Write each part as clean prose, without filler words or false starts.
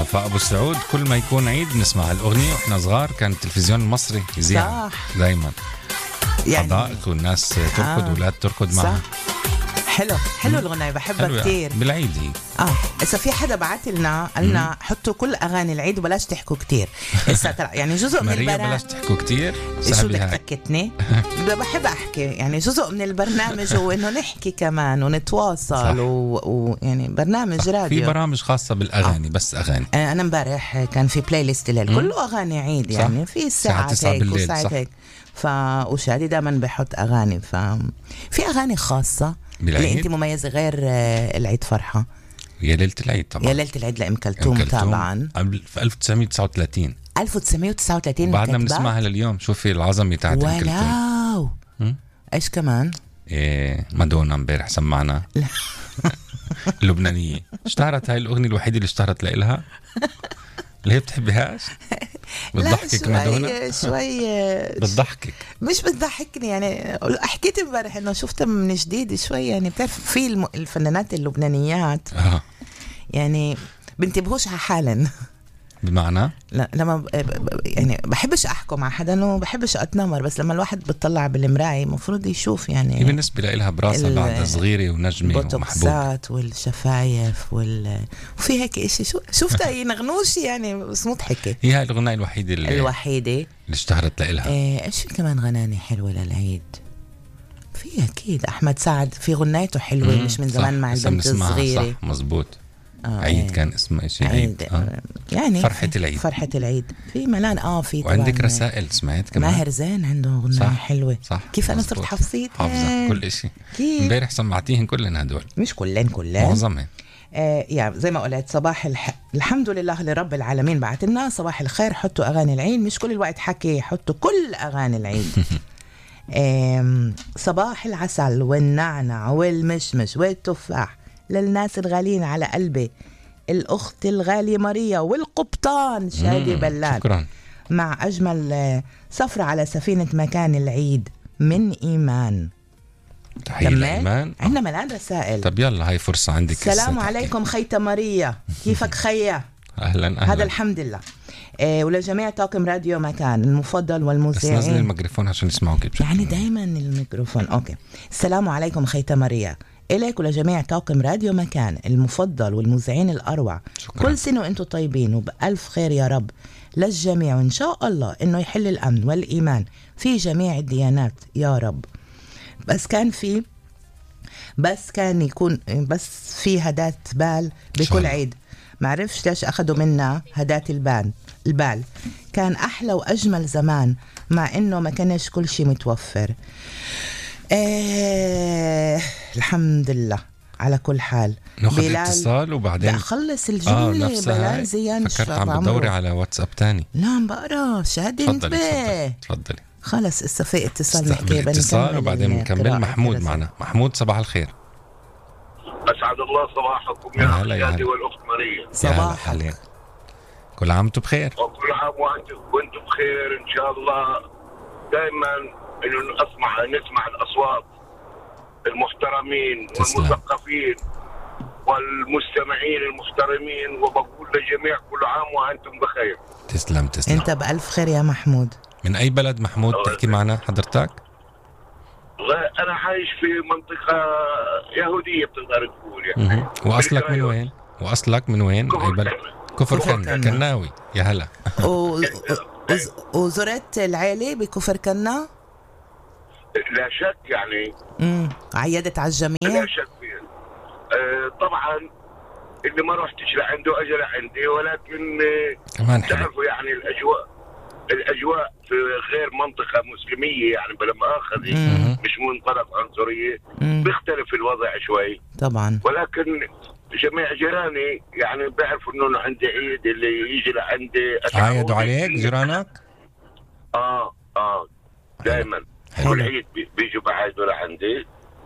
وفاء أبو السعود. كل ما يكون عيد نسمع الأغنية. وإحنا صغار كان التلفزيون المصري يذيع دايما يعني حدائق والناس تركض وولاد تركض معها. حلو الغناية بحبها كتير بالعيد هي. إذا في حدا بعت لنا قالنا حطوا كل أغاني العيد وبلاش تحكوا كتير. يعني جزء من البرنامج بلاش تحكوا كتير. شو بدك تكتني؟ بحب أحكي يعني جزء من البرنامج هو إنه نحكي كمان ونتواصل ويعني برنامج راديو. في برامج خاصة بالأغاني بس أغاني. أنا امبارح كان في بلاي ليست الليل كله أغاني عيد يعني في الساعة هيك وساعة هيك. وشادي دايما بحط أغاني في أغاني خاصة اللي أنت مميزة غير العيد فرحة. يا ليلة العيد طبعا. يا ليلة العيد لأم كلثوم طبعا في 1939 بعدنا بنسمعها لليوم. شوفي العظمة تاعت أم كلثوم. إيش كمان مادونا امبارح سمعنا اللبنانية. اشتهرت هاي الأغنية الوحيدة اللي اشتهرت لإلها. ليه بتحبيهاش؟ بتضحكك مادونا؟ شوي بتضحكك. مش بتضحكني يعني. حكيت امبارح انه شفتها من جديد شوي يعني. بتعرف في الفنانات اللبنانيات يعني بنتبهوش حالا. بمعنى؟ لا لما يعني بحبش احكم مع حدا انه بحبش اتنمر. بس لما الواحد بتطلع بالمراية مفروض يشوف يعني. بالنسبة لها براسها بعد صغيرة ونجمة ومحبوبة والشفايف وفي هيك اشي شفتها ينغنوش يعني. بس مضحكة. هي هاي الغناية الوحيدة اللي اشتهرت لها. ايش في كمان غناني حلوة للعيد؟ في اكيد احمد سعد في غنايته حلوة مش من زمان مع البنت الصغيرة. صح مزبوط. عيد كان اسمه ايش؟ عيد يعني فرحة العيد. فرحة العيد في ملان في وعندك رسائل سمعت كمان. ماهر زين عنده غناية حلوة. صح. كيف انا صرت حافظة كل اشي. امبارح سمعتيهن كلن هدول. مش كلن معظمهم. يعني زي ما قلت صباح الحمد لله لرب العالمين بعت لنا صباح الخير. حطوا اغاني العيد مش كل الوقت حكي. حطوا كل اغاني العيد. صباح العسل والنعنع والمشمش والتفاح للناس الغالين على قلبي. الأخت الغالية ماريا والقبطان شادي بلال. شكرا. مع أجمل سفرة على سفينة مكان العيد من إيمان. تحية لإيمان. عندنا ملان رسائل. طب يلا هاي فرصة عندك. السلام عليكم خيتة ماريا كيفك خيا؟ أهلا. هذا الحمد لله. ولجميع طاقم راديو مكان المفضل والمذيعين. بس نزل الميكروفون عشان يسمعوك يعني دايما الميكروفون. أوكي. السلام عليكم خيتة ماريا إليك ولجميع طاقم راديو مكان المفضل والمذيعين الأروع. شكرا. كل سنة وأنتم طيبين وبألف خير يا رب للجميع. وإن شاء الله إنه يحل الأمن والإيمان في جميع الديانات يا رب. بس كان يكون بس في هداة بال بكل عيد. معرفش ليش أخذوا منا هداة البال. كان أحلى وأجمل زمان مع إنه ما كانش كل شيء متوفر. الحمد لله على كل حال. ناخذ اتصال وبعدين أخلص الجملة. بلال زيان فكرت عم بدوري على واتساب تاني. لا عم بقرأ شهادة. تفضلي. خلص استفق اتصال نحكي اتصال وبعدين بنكمل. محمود معنا. محمود صباح الخير. أسعد الله صباحكم يا أخي والأخت ماريا. صباحك. كل عام وانتم بخير. وكل عام وانتم بخير إن شاء الله. دائما إنه نسمع الأصوات المحترمين والمثقفين والمستمعين المحترمين. وبقول للجميع كل عام وأنتم بخير. تسلم. أنت بألف خير يا محمود. من أي بلد محمود تحكي معنا حضرتك؟ أنا عايش في منطقة يهودية بتقدر تقول يعني. وأصلك من وين؟ أي بلد؟ كفر كناوي. يا هلا. وزرت العيلة بكفر كنا؟ لا شك يعني. عيدت على الجميع؟ لا شك فيه. طبعا اللي ما رحتش لعنده أجل عندي. ولكن كمان تعرفوا يعني الأجواء في غير منطقة مسلمية يعني بلا مؤاخذة مش منطلق عنصرية. بيختلف الوضع شوي طبعا. ولكن جميع جيراني يعني بيعرفوا انه عندي عيد. اللي يجي لعندي عايدوا عليك جيرانك؟ دائما كل عيد بيجوا بعيدوا لعندي.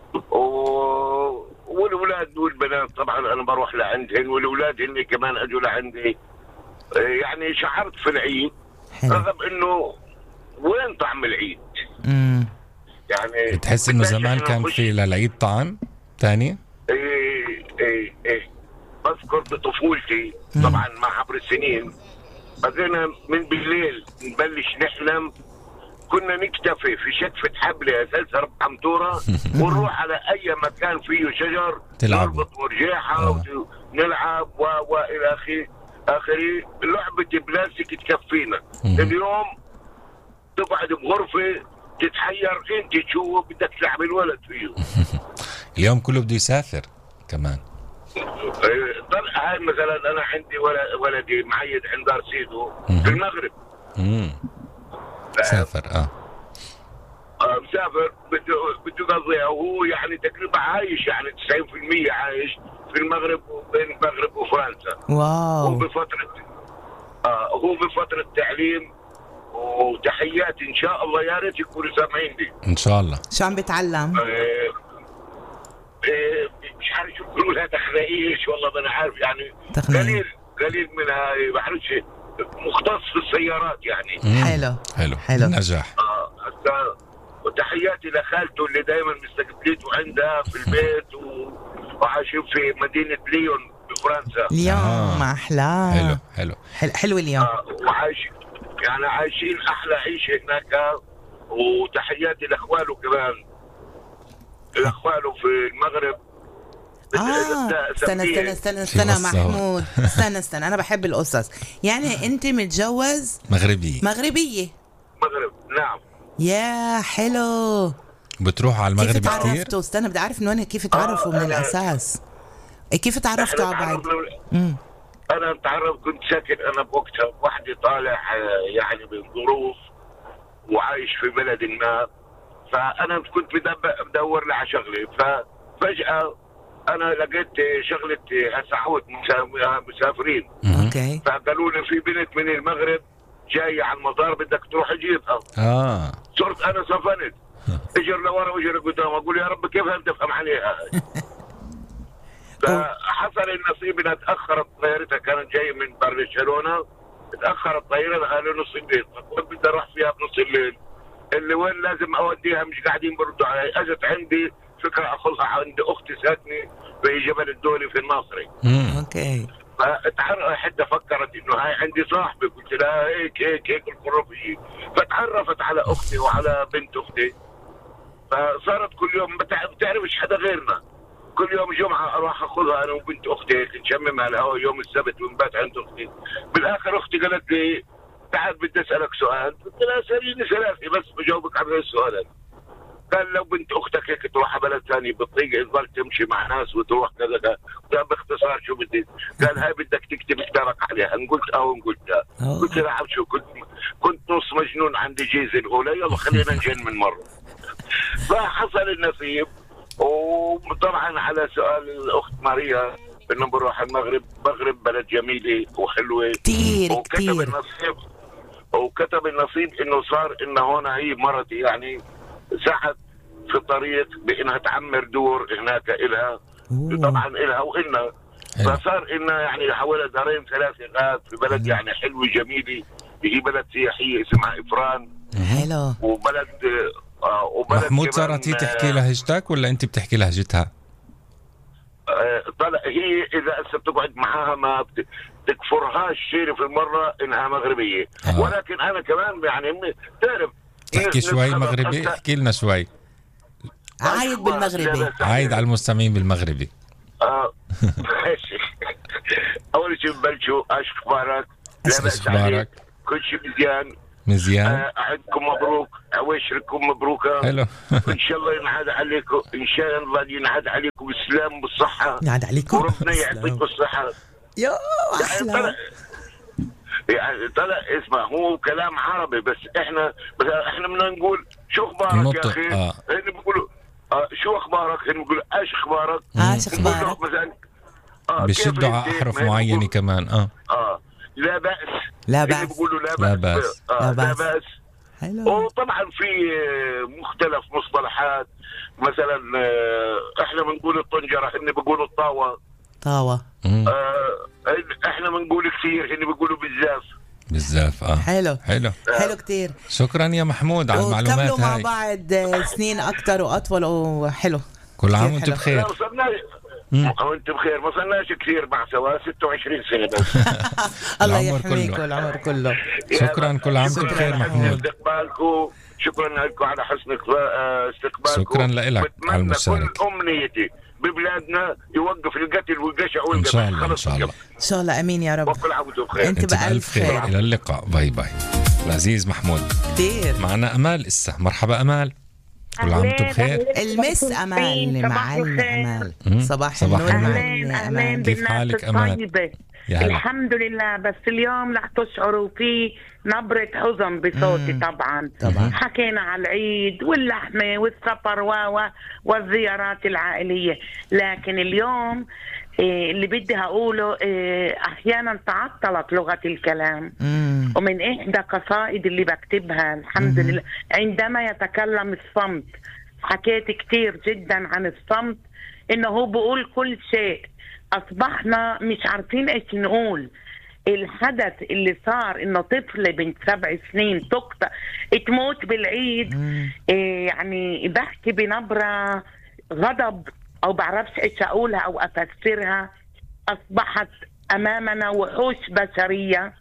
والولاد والبنات طبعا انا بروح لعندهن. والولاد هن كمان اجوا لعندي. يعني شعرت في العيد رغم انه وين طعم العيد. يعني بتحس انه زمان كان في للعيد طعم تاني؟ ايه بس اذكر بطفولتي طبعا مع عبر السنين بدينا من بالليل نبلش نحلم، كنا نكتفي في شقفة حبل أساس 4 أمتورة ونروح على أي مكان فيه شجر نربط مرجيحة ونلعب وإلى آخره. لعبة بلاستيك تكفينا. اليوم تقعد بغرفة تتحير أنت شو بدك تلعب الولد فيه. اليوم كله بده يسافر كمان. هاي مثلا أنا عندي ولدي معيد عند دار سيدو في المغرب. مسافر مسافر بده يقضيها، وهو يعني تقريبا عايش يعني 90% عايش في المغرب وبين المغرب وفرنسا. واو. هو بفترة تعليم. وتحياتي ان شاء الله، يا ريت يكونوا سامعيني ان شاء الله. شو عم بتعلم؟ مش عارف شو بيقولوا لها تخناقيش، والله ما انا عارف يعني. قليل منها، ما بعرفش، مختص في السيارات يعني. حلو نجاح. وتحياتي لخالته اللي دائما مستقبليته عندها في البيت وعايشين في مدينة ليون بفرنسا. ليون أحلى. حلو اليوم. يعني عايشين أحلى عيشة هناك. وتحياتي لأخواله كمان، لأخواله في المغرب. استنى محمود، استنى أنا بحب القصص. يعني أنت متجوز مغربية؟ مغرب، نعم. يا حلو. بتروح على المغرب كتير؟ كيف تعرفتوا؟ استنى بدي أعرف إنه كيف تعرفوا من الأساس. كيف تعرفتوا على بعض؟ أنا كنت ساكن أنا بوقتها وحدي طالع يعني بظروف وعايش في بلد ما، فأنا كنت بدور لي على شغلي، ففجأة أنا لقيت شغلة هسعود مسافرين. أوكي. فقالوا لي في بنت من المغرب جاي على المطار بدك تروح تجيبها. صرت أنا صفنت، اجر لورا واجر قدام، أقول يا رب كيف هتفهم عليها. فحصل النصيب انها تاخرت طيارتها، كانت جايه من برشلونه، تاخرت طيارتها قالوا نص الليل، فقلت بدي اروح فيها بنص الليل، اللي وين لازم اوديها مش قاعدين بردوا علي. اجت عندي فكره اخذها عند اختي ساكنه في جبل الدولي في الناصري. اوكي. حتى فكرت انه هاي عندي صاحبي، قلت لها هيك الخرافي. فتعرفت على اختي وعلى بنت اختي، فصارت كل يوم بتعرفش حدا غيرنا، كل يوم جمعة أروح أخذها أنا وبنت أختي هيك نشمم على الهواء يوم السبت ونبات عند أختي. بالآخر أختي قالت لي تعال بدي أسألك سؤال، قلت لها سأليني ثلاثة بس بجاوبك على السؤال. قال لو بنت أختك هيك تروح على بلد ثاني بالطريق تظل تمشي مع ناس وتروح كذا، قال باختصار شو بدي؟ قال هاي بدك تكتب كتابك عليها. إن قلت إن قلت لا. قلت لها شو كنت نص مجنون عندي جيزة الأولى، يلا خلينا نجن من مرة. فحصل النصيب. وطبعا على سؤال الأخت ماريا إنه بروح المغرب بلد جميلة وحلوة كتير. وكتب النصيب إنه صار إنه هنا هي مرتي يعني ساعد في الطريق بإنها تعمر دور هناك إلها. طبعا إلها وإلنا، فصار إنه يعني حوالي 2-3 غاد في بلد يعني حلوة جميلة. هي بلد سياحية اسمها إفران. حلو. وبلد محمود صارت هي تحكي لهجتك ولا انت بتحكي لهجتها؟ طلع هي اذا بتقعد معاها ما تكفرهاش شيء في المره انها مغربيه. ولكن انا كمان يعني تعرف تحكي شوي مغربي، احكي لنا شوي. عايد بالمغربي، عايد على المستمعين بالمغربي. اول شيء ببلشوا اش اخبارك؟ ايش اخبارك؟ كل شيء مزيان. عندكم مبروك، عواشركم مبروكة. حلو. ان شاء الله ينعاد عليكم، ان شاء الله ينعاد عليكم بالسلام والصحة. ينعاد عليكم وربنا يعطيكم الصحة. يا احلى. يعني طلع اسمع، هو كلام عربي بس احنا بدنا نقول شو اخبارك يا اخي. هن بيقولوا شو اخبارك، هن بيقولوا ايش اخبارك. ايش اخبارك مثلا بيشدوا على احرف معينة كمان. لا بأس. لا بأس. بيقولوا لا بأس. لا بأس. حلو. وطبعا في مختلف مصطلحات، مثلا احنا بنقول الطنجرة، هن بيقولوا الطاوة. احنا بنقول كثير، هن بيقولوا بالزاف. حلو كتير. شكرا يا محمود على المعلومات هاي. وكملوا مع بعض سنين اكتر واطول وحلو. كل عام وانتم بخير. وانت بخير. ما صرناش كثير مع سوا 26 سنة بس. الله يحميك والعمر كله. شكرا، كل عام وانتم بخير محمود. استقبالكم، شكرا لكم على حسن استقبالكم. شكرا لك على المشاركة. كل أمنيتي ببلادنا يوقف القتل والجشع والقتل. إن شاء الله إن شاء الله إن شاء الله. أمين يا رب. وكل عام وانتم بخير. أنت بألف خير. إلى اللقاء. باي باي. العزيز محمود كثير. معنا أمال إسا. مرحبا أمال، كل عام وانتم بخير. المس أمال معلم أمال. صباح النور. أهلين كيف حالك أمال؟ الحمد لله. بس اليوم رح تشعروا في نبرة حزن بصوتي. طبعا حكينا على العيد واللحمة والسفر والزيارات العائلية، لكن اليوم اللي بدي أقوله أحيانا تعطلت لغة الكلام. ومن إحدى قصائد اللي بكتبها الحمد لله عندما يتكلم الصمت. حكيت كتير جدا عن الصمت، إنه هو بقول كل شيء. أصبحنا مش عارفين إيش نقول. الحدث اللي صار إنه طفلة بنت 7 سنين تموت بالعيد، يعني بحكي بنبرة غضب أو بعرفش إيش أقولها أو أفسرها. أصبحت أمامنا وحوش بشرية.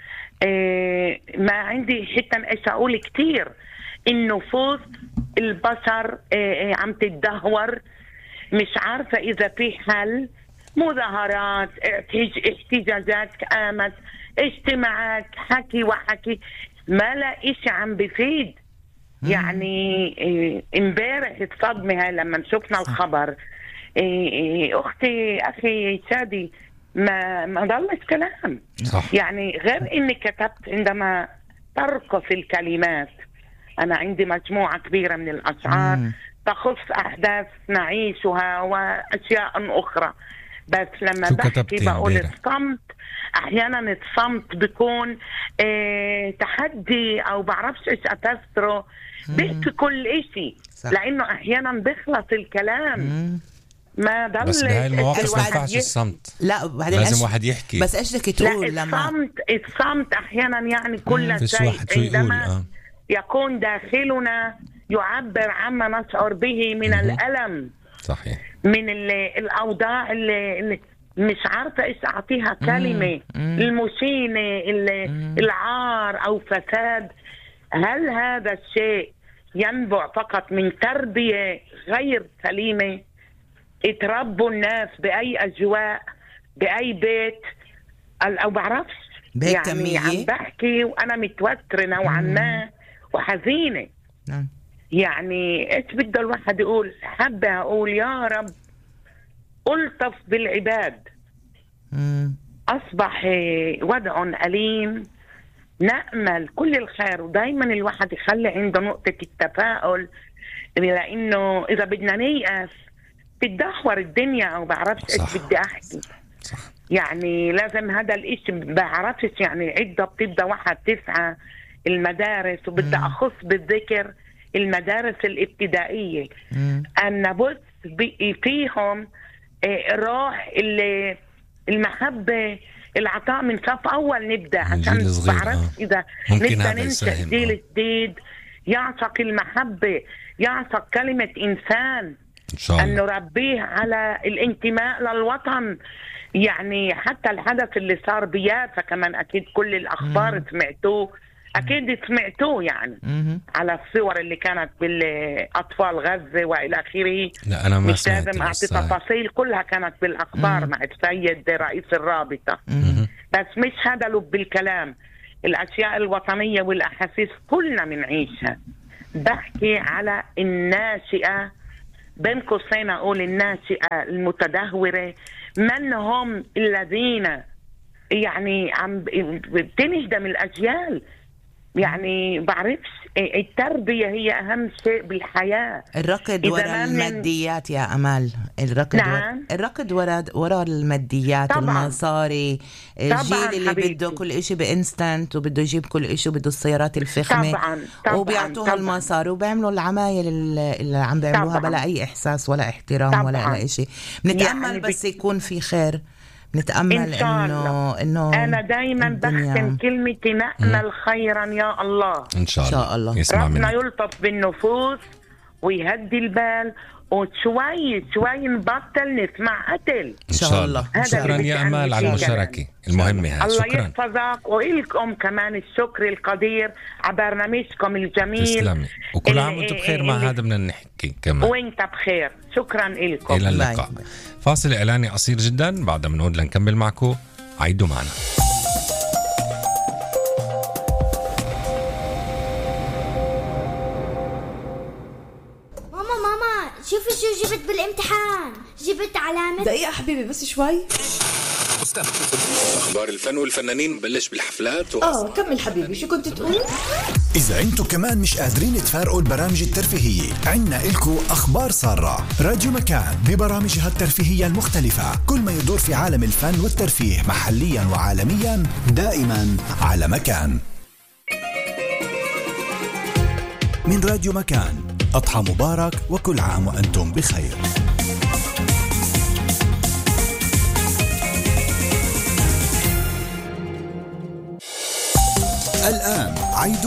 ما عندي حتى إيش أقول كتير. النفوس البشر عم تتدهور. مش عارفة إذا في حل. مظاهرات، احتجاجات قامت، اجتماعات، حكي وحكي، ما لا إشي عم بفيد. يعني امبارح اتصدمي هاي لما شفنا الخبر. أختي أخي شادي ما ضلش كلام. صح. يعني غير إني كتبت عندما ترقص الكلمات. أنا عندي مجموعة كبيرة من الأشعار تخص أحداث نعيشها وأشياء أخرى. بس لما بحكي بقول الصمت، أحيانا الصمت بيكون تحدي أو بعرفش إيش أفسره. بحكي كل إشي لأنه أحيانا بيخلص الكلام. ما ضل. بس بهاي المواقف ما ينفعش الصمت. لا لازم واحد يحكي. بس ايش بدك تقول لما الصمت احيانا يعني كل شيء عندما يكون داخلنا يعبر عما نشعر به من الألم. صحيح. من الأوضاع اللي مش عارفة إيش أعطيها كلمة. المشينة، العار أو فساد. هل هذا الشيء ينبع فقط من تربية غير سليمة؟ اتربوا الناس بأي أجواء، بأي بيت، أو بعرفش. يعني عم بحكي وأنا متوترة نوعا ما وحزينة. يعني إيش بده الواحد يقول؟ حابة أقول يا رب ألطف بالعباد. أصبح وضع أليم. نأمل كل الخير، ودايما الواحد يخلي عنده نقطة التفاؤل، لأنه إذا بدنا نيأس تدهور الدنيا أو بعرفش إيش بدي أحكي. صح. يعني لازم هذا الإشي بعرفش. يعني عدة بتبدأ 1-9 المدارس، وبدأ أخص بالذكر المدارس الابتدائية. أن نبث فيهم روح المحبة، العطاء من صف أول نبدأ، عشان بعرف إذا نبدأ ننشأ جيل جديد يعشق المحبة، يعشق كلمة إنسان، أن نربيه على الانتماء للوطن. يعني حتى الحدث اللي صار بيافا كمان أكيد كل الأخبار سمعتوه، أكيد سمعتوه يعني على الصور اللي كانت بالأطفال غزة وإلى آخره. لا أنا ما مش لازم أعطي تفاصيل، كلها كانت بالأخبار مع السيد رئيس الرابطة. بس مش هذا لب الكلام. الأشياء الوطنية والأحاسيس كلنا منعيشها. بحكي على الناشئة، بين قوسين أقول الناشئة المتدهورة. من هم الذين يعني عم بتنهدم الأجيال؟ يعني بعرفش. التربية هي أهم شيء بالحياة. الركض وراء الماديات يا أمال. الركض وراء الماديات. طبعاً. المصاري. الجيل اللي بده كل إشي بإنستانت، وبده يجيب كل إشي، وبده السيارات الفخمة. طبعاً. وبيعطوها المصاري، وبيعملوا العمايل اللي عم بيعملوها بلا أي إحساس ولا احترام. طبعاً. ولا أي إشي. بنتأمل يعني بس يكون في خير. نتأمل إنه أنا دايما بختم كلمتي نأمل خيرا يا الله. إن شاء الله ربنا يلطف بالنفوس ويهدي البال، وشوي نبطل نسمع قتل إن شاء الله. شكرا يا أمال على المشاركة المهمة هاي. الله يحفظك، وإلكم كمان الشكر القدير على برنامجكم الجميل. تسلمي، وكل عام وانتم بخير. مع هذا بدنا نحكي كمان وانت بخير. شكرا إلكم. إلى اللقاء. فاصل إعلاني قصير جدا، بعدها بنعود لنكمل معكم. عيدوا معنا. شوفي شو جبت بالامتحان. جبت علامة. دقيقة حبيبي بس شوي. أخبار الفن والفنانين بلش بالحفلات كمل حبيبي، شو كنت تقول؟ إذا أنتم كمان مش قادرين تفارقوا البرامج الترفيهية، عنا إلكو أخبار سارة. راديو مكان ببرامجها الترفيهية المختلفة، كل ما يدور في عالم الفن والترفيه محليا وعالميا، دائما على مكان. من راديو مكان، أضحى مبارك وكل عام وأنتم بخير. الآن عيد